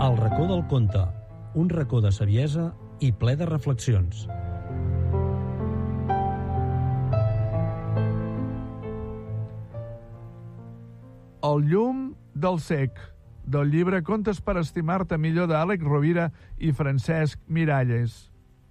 El racó del conte, un racó de saviesa i ple de reflexions. El llum del cec, del llibre Contes per estimar-te millor d'Àlex Rovira i Francesc Miralles.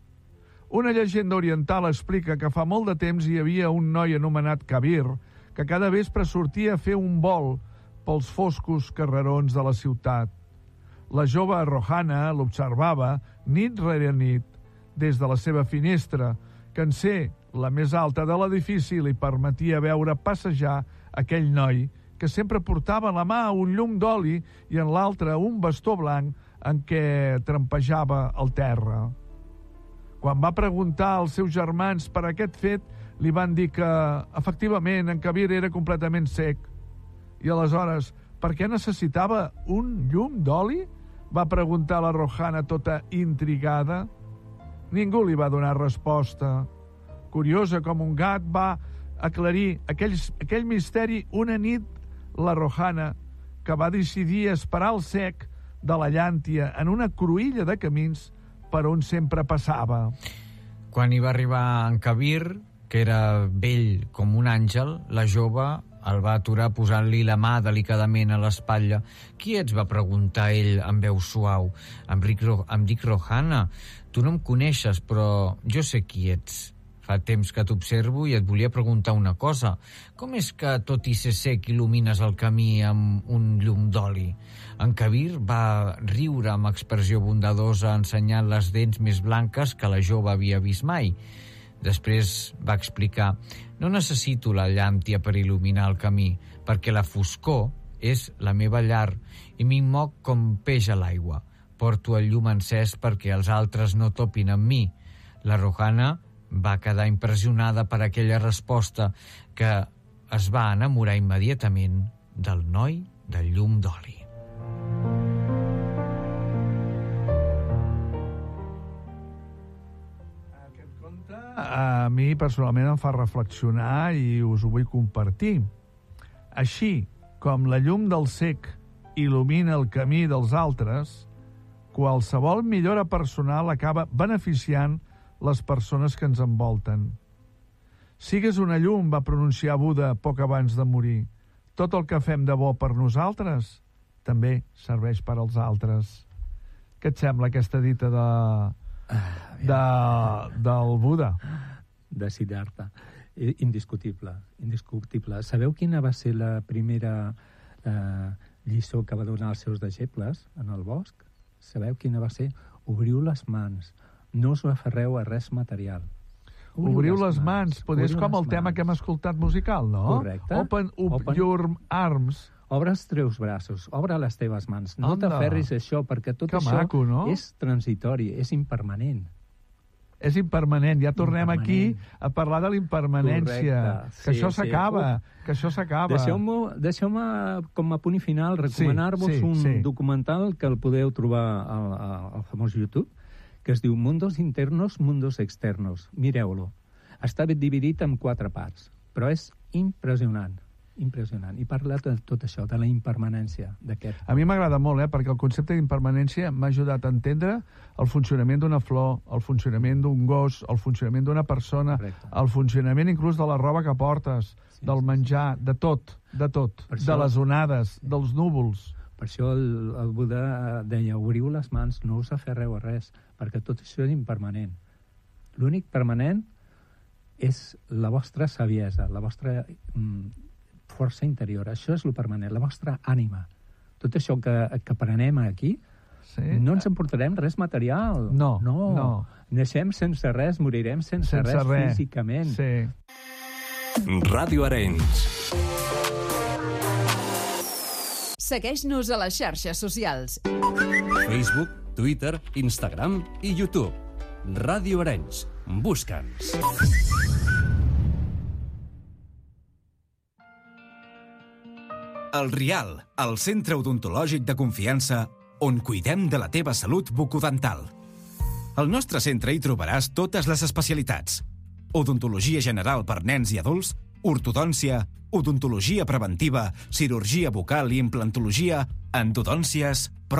Una llegenda oriental explica que fa molt de temps hi havia un noi anomenat Kabir que cada vespre sortia a fer un vol pels foscos carrerons de la ciutat. La jove Rohana l'observava nit rere nit des de la seva finestra, que en ser la més alta de l'edifici li permetia veure passejar aquell noi que sempre portava a la mà un llum d'oli i en l'altre un bastó blanc en què trampejava el terra. Quan va preguntar als seus germans per aquest fet, li van dir que, efectivament, en Kabir era completament sec. I aleshores, per què necessitava un llum d'oli? Va preguntar la Rohana tota intrigada. Ningú li va donar resposta. Curiosa com un gat, va aclarir aquell misteri una nit la Rohana, que va decidir esperar el cec de la llàntia en una cruïlla de camins per on sempre passava. Quan hi va arribar en Kabir, que era vell com un àngel, la jove el va aturar posant-li la mà delicadament a l'espatlla. «Qui ets?», va preguntar ell amb veu suau. Em dic Rohana. Tu no em coneixes, però jo sé qui ets. Fa temps que t'observo i et volia preguntar una cosa. Com és que, tot i ser sec, il·lumines el camí amb un llum d'oli? En Kabir va riure amb expressió bondadosa, ensenyant les dents més blanques que la jove havia vist mai. Després va explicar: no necessito la llàntia per il·luminar el camí, perquè la foscor és la meva llar i m'hi moc com peix a l'aigua. Porto el llum encès perquè els altres no topin amb mi. La Rohana va quedar impressionada per aquella resposta, que es va enamorar immediatament del noi del llum d'oli. Aquest conte a mi personalment em fa reflexionar i us ho vull compartir. Així com la llum del cec il·lumina el camí dels altres, qualsevol millora personal acaba beneficiant les persones que ens envolten. Sigues una llum, va pronunciar Buda poc abans de morir. Tot el que fem de bo per nosaltres també serveix per als altres. Què et sembla aquesta dita del Buda? De Siddhartha. Indiscutible, indiscutible. Sabeu quina va ser la primera lliçó que va donar als seus deixebles en el bosc? Sabeu quina va ser? Obriu les mans. No us aferreu a res material. Obriu les mans. És com el tema que hem escoltat musical, no? Correcte. Open your arms. Obre els teus braços, obre les teves mans. No t'aferris a això, perquè tot això maco, no? És transitori, és impermanent. És impermanent. Ja tornem aquí a parlar de l'impermanència. Correcte. Que això s'acaba. Que això s'acaba. Deixeu-me, com a punt i final, recomanar-vos un documental que el podeu trobar al famós YouTube, que es diu Mundos Internos, Mundos Externos. Mireu-lo. Està dividit en 4 parts, però és impressionant. Impressionant. I parla de tot això, de la impermanència d'aquest. A mi m'agrada molt, perquè el concepte d'impermanència m'ha ajudat a entendre el funcionament d'una flor, el funcionament d'un gos, el funcionament d'una persona, el funcionament inclús de la roba que portes, del menjar, de tot, de les onades, dels núvols. Per això el Buda deia: obriu les mans, no us aferreu a res, perquè tot això és impermanent. L'únic permanent és la vostra saviesa, la vostra força interior. Això és el permanent, la vostra ànima. Tot això que prenem aquí, no ens emportarem res material. No. Naixem sense res, morirem sense res físicament. Ràdio Arenys. Segueix-nos a les xarxes socials. Facebook, Twitter, Instagram i YouTube. Ràdio Arenys. Busca'ns. El Rial, el centre odontològic de confiança on cuidem de la teva salut bucodental. Al nostre centre hi trobaràs totes les especialitats. Odontologia general per nens i adults, ortodòncia, odontologia preventiva, cirurgia bucal i implantologia, endodòncies,